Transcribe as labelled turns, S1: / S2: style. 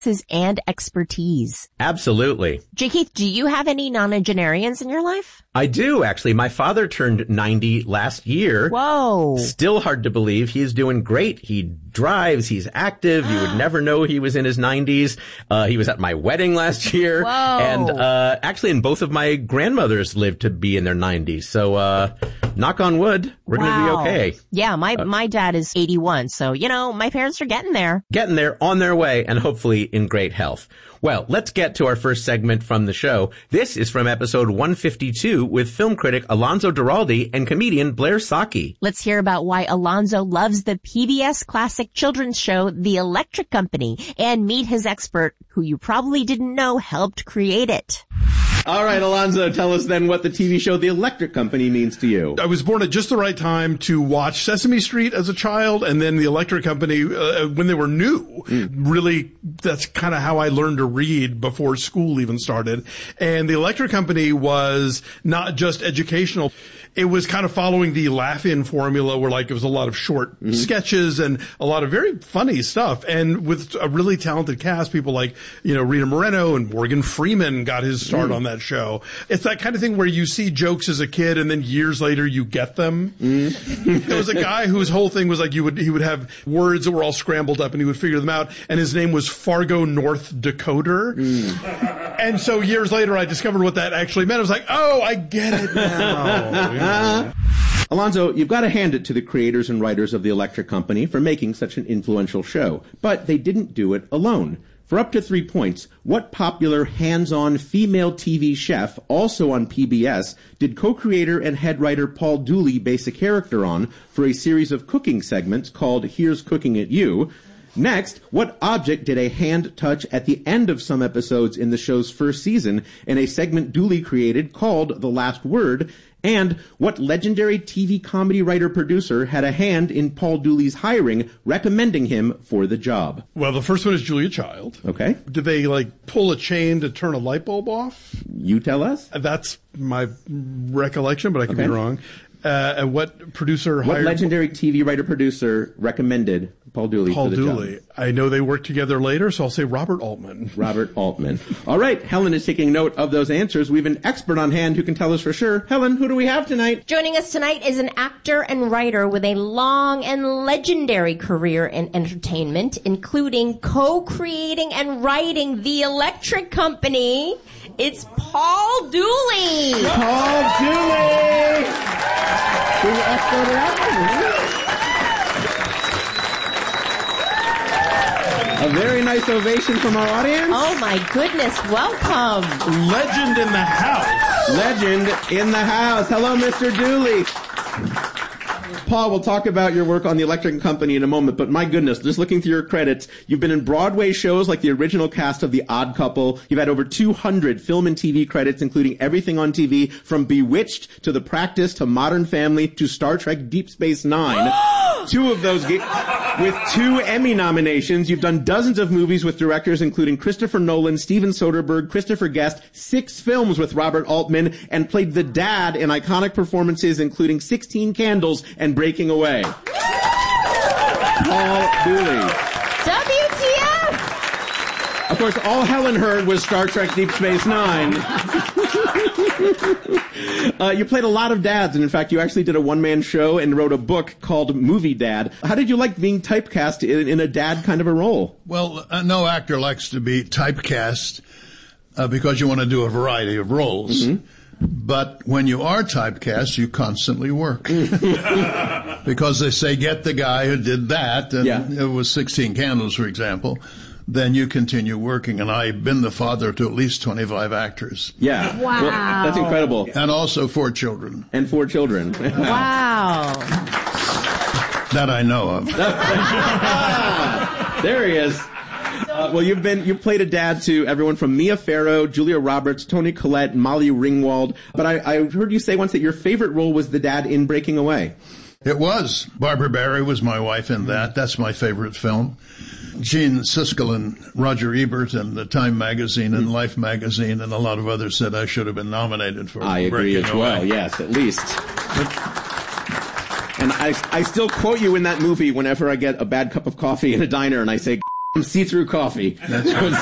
S1: and expertise.
S2: Absolutely.
S1: J. Keith, do you have any nonagenarians in your life?
S2: I do, actually. My father turned 90 last year.
S1: Whoa.
S2: Still hard to believe. He's doing great. He drives. He's active. You would never know he was in his 90s. He was at my wedding last year.
S1: Whoa.
S2: And actually, and both of my grandmothers lived to be in their 90s. So knock on wood, we're going to be okay.
S1: Yeah, my dad is 81. So, my parents are getting there.
S2: Getting there, on their way, and hopefully in great health. Well, let's get to our first segment from the show. This is from episode 152 with film critic Alonzo Duralde and comedian Blair Saki.
S1: Let's hear about why Alonzo loves the PBS classic children's show, The Electric Company, and meet his expert, who you probably didn't know helped create it.
S2: All right, Alonzo, tell us then what the TV show The Electric Company means to you.
S3: I was born at just the right time to watch Sesame Street as a child, and then The Electric Company when they were new. Really, that's kind of how I learned to read before school even started. And The Electric Company was not just educational. It was kind of following the Laugh-In formula where it was a lot of short sketches and a lot of very funny stuff. And with a really talented cast, people like, Rita Moreno and Morgan Freeman got his start on that show. It's that kind of thing where you see jokes as a kid and then years later you get them. There was a guy whose whole thing was he would have words that were all scrambled up and he would figure them out. And his name was Fargo North Decoder. And so years later I discovered what that actually meant. I was like, oh, I get it now.
S2: Alonzo, you've got to hand it to the creators and writers of The Electric Company for making such an influential show. But they didn't do it alone. For up to 3 points, what popular hands-on female TV chef, also on PBS, did co-creator and head writer Paul Dooley base a character on for a series of cooking segments called Here's Cooking at You? Next, what object did a hand touch at the end of some episodes in the show's first season in a segment Dooley created called The Last Word? And what legendary TV comedy writer-producer had a hand in Paul Dooley's hiring, recommending him for the job?
S3: Well, the first one is Julia Child.
S2: Okay.
S3: Did they, pull a chain to turn a light bulb off?
S2: You tell us.
S3: That's my recollection, but I could be wrong. And what producer hired...
S2: What legendary TV writer-producer recommended Paul Dooley for the job?
S3: I know they worked together later, so I'll say Robert Altman.
S2: Robert Altman. All right, Helen is taking note of those answers. We have an expert on hand who can tell us for sure. Helen, who do we have tonight?
S1: Joining us tonight is an actor and writer with a long and legendary career in entertainment, including co-creating and writing The Electric Company. It's Paul Dooley.
S2: Paul Dooley! Who's the expert actor? A very nice ovation from our audience.
S1: Oh my goodness, welcome.
S3: Legend in the house.
S2: Legend in the house. Hello, Mr. Dooley. Paul, we'll talk about your work on The Electric Company in a moment, but my goodness, just looking through your credits, you've been in Broadway shows like the original cast of The Odd Couple. You've had over 200 film and TV credits, including everything on TV, from Bewitched to The Practice to Modern Family to Star Trek Deep Space Nine. Two of those with 2 Emmy nominations. You've done dozens of movies with directors including Christopher Nolan, Steven Soderbergh, Christopher Guest, 6 films with Robert Altman, and played the dad in iconic performances including 16 Candles and Breaking Away. Paul Dooley.
S1: WTF!
S2: Of course, all Helen heard was Star Trek Deep Space Nine. You played a lot of dads, and in fact, you actually did a one-man show and wrote a book called Movie Dad. How did you like being typecast in a dad kind of a role?
S4: Well, no actor likes to be typecast because you want to do a variety of roles. Mm-hmm. But when you are typecast, you constantly work. Because they say, get the guy who did that, and it was 16 Candles, for example. Then you continue working. And I've been the father to at least 25 actors.
S2: Yeah.
S1: Wow.
S2: Well, that's incredible.
S4: And also 4 children.
S2: And 4 children.
S1: Wow.
S4: That I know of.
S2: There he is. Well, you've played a dad to everyone from Mia Farrow, Julia Roberts, Toni Collette, Molly Ringwald. But I heard you say once that your favorite role was the dad in Breaking Away.
S4: It was. Barbara Barry was my wife in that. That's my favorite film. Gene Siskel and Roger Ebert and the Time magazine and Life magazine and a lot of others said I should have been nominated for
S2: I agree as well, yes, at least. And I still quote you in that movie whenever I get a bad cup of coffee in a diner and I say, see-through coffee.
S4: That's right.